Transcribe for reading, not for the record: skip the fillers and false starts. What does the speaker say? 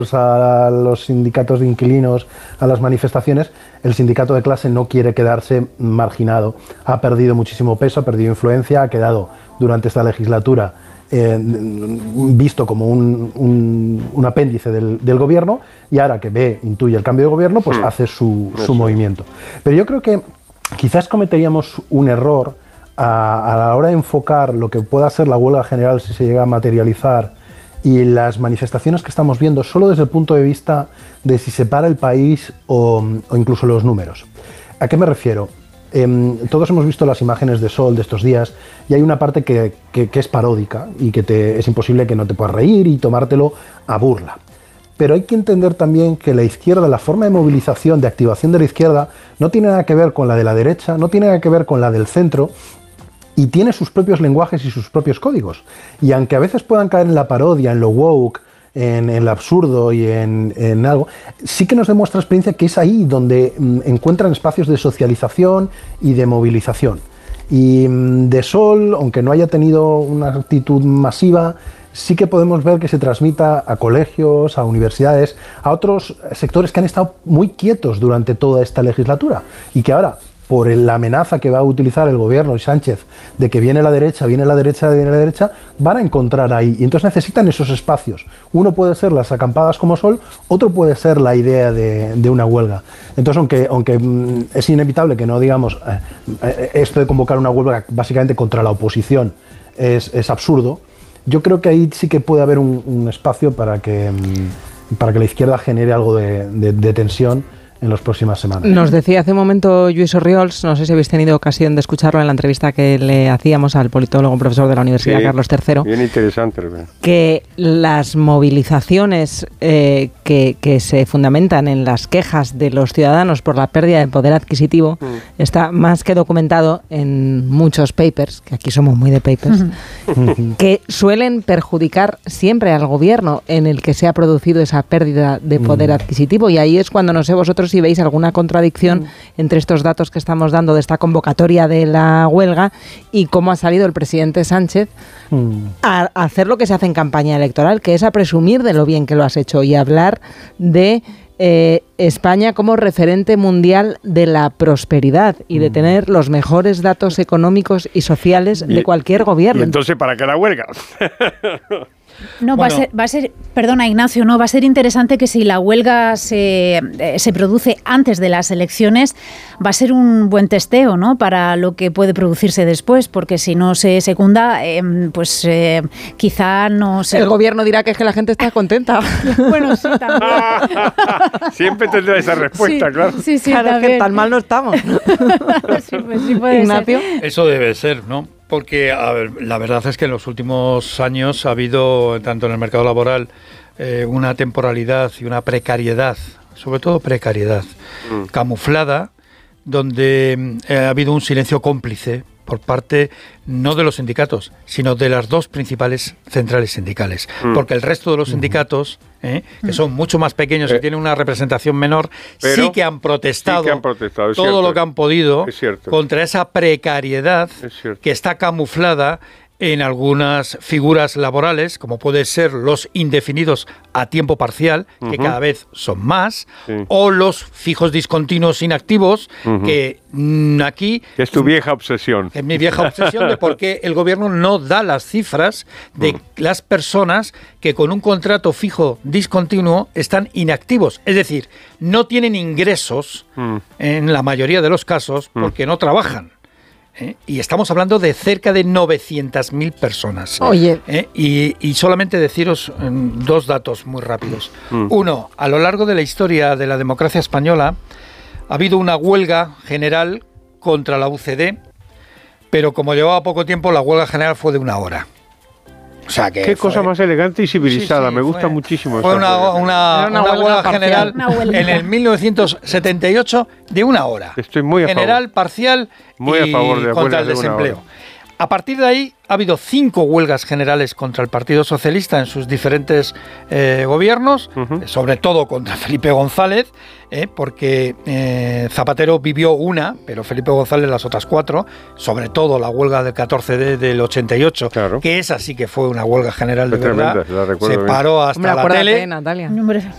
a los sindicatos de inquilinos, a las manifestaciones, el sindicato de clase no quiere quedarse marginado. Ha perdido muchísimo peso, ha perdido influencia, ha quedado durante esta legislatura visto como un apéndice del gobierno, y ahora que intuye el cambio de gobierno, pues hace su movimiento. Pero yo creo que quizás cometeríamos un error a la hora de enfocar lo que pueda ser la huelga general si se llega a materializar y las manifestaciones que estamos viendo solo desde el punto de vista de si se para el país o incluso los números. ¿A qué me refiero? Todos hemos visto las imágenes de Sol de estos días y hay una parte que es paródica y que es imposible que no te puedas reír y tomártelo a burla. Pero hay que entender también que la izquierda, la forma de movilización, de activación de la izquierda, no tiene nada que ver con la de la derecha, no tiene nada que ver con la del centro, y tiene sus propios lenguajes y sus propios códigos. Y aunque a veces puedan caer en la parodia, en lo woke, en el absurdo y en algo, sí que nos demuestra la experiencia que es ahí donde encuentran espacios de socialización y de movilización. Y de Sol, aunque no haya tenido una actitud masiva, sí que podemos ver que se transmita a colegios, a universidades, a otros sectores que han estado muy quietos durante toda esta legislatura y que ahora, por la amenaza que va a utilizar el gobierno y Sánchez de que viene la derecha, van a encontrar ahí. Y entonces necesitan esos espacios. Uno puede ser las acampadas como Sol, otro puede ser la idea de una huelga. Entonces, aunque es inevitable que no digamos esto de convocar una huelga básicamente contra la oposición es absurdo, yo creo que ahí sí que puede haber un espacio para que la izquierda genere algo de tensión en las próximas semanas. Nos decía hace un momento Lluís Orriols, no sé si habéis tenido ocasión de escucharlo en la entrevista que le hacíamos al politólogo profesor de la Universidad Carlos III. Bien interesante. Que las movilizaciones que se fundamentan en las quejas de los ciudadanos por la pérdida de poder adquisitivo está más que documentado en muchos papers, que aquí somos muy de papers, que suelen perjudicar siempre al gobierno en el que se ha producido esa pérdida de poder adquisitivo, y ahí es cuando no sé vosotros si veis alguna contradicción entre estos datos que estamos dando de esta convocatoria de la huelga y cómo ha salido el presidente Sánchez a hacer lo que se hace en campaña electoral, que es a presumir de lo bien que lo has hecho y hablar de España como referente mundial de la prosperidad y de tener los mejores datos económicos y sociales de cualquier gobierno. ¿Y entonces para qué la huelga? No, bueno. va a ser, perdona Ignacio, no, va a ser interesante que si la huelga se produce antes de las elecciones, va a ser un buen testeo, ¿no?, para lo que puede producirse después, porque si no se secunda, quizá no se... El gobierno dirá que es que la gente está contenta. Bueno, sí, también. Siempre tendrá esa respuesta, sí, claro. Sí, claro, es que tan mal no estamos. Sí, pues sí puede Ignacio. ser. Eso debe ser, ¿no? Porque, a ver, la verdad es que en los últimos años ha habido, tanto en el mercado laboral, una temporalidad y una precariedad, sobre todo precariedad, camuflada, donde ha habido un silencio cómplice por parte no de los sindicatos, sino de las dos principales centrales sindicales. Porque el resto de los sindicatos, que son mucho más pequeños y tienen una representación menor, sí que han protestado, todo lo que han podido contra esa precariedad que está camuflada en algunas figuras laborales, como puede ser los indefinidos a tiempo parcial, que cada vez son más, o los fijos discontinuos inactivos, que aquí... Que es tu vieja obsesión. Es mi vieja obsesión de por qué el gobierno no da las cifras de las personas que con un contrato fijo discontinuo están inactivos. Es decir, no tienen ingresos, en la mayoría de los casos, porque no trabajan. Y estamos hablando de cerca de 900.000 personas. Oye. Y solamente deciros dos datos muy rápidos. Uno, a lo largo de la historia de la democracia española ha habido una huelga general contra la UCD, pero como llevaba poco tiempo, la huelga general fue de 1 hora. O sea que qué cosa más elegante y civilizada, me gusta muchísimo. Fue una huelga general en el 1978 de 1 hora. Estoy muy a favor. General, parcial muy a favor de contra el desempleo. A partir de ahí ha habido 5 huelgas generales contra el Partido Socialista en sus diferentes gobiernos, sobre todo contra Felipe González, porque Zapatero vivió una, pero Felipe González las otras 4, sobre todo la huelga del 14D del 88, que esa sí que fue una huelga general de verdad. Se paró hasta la tele. Natalia.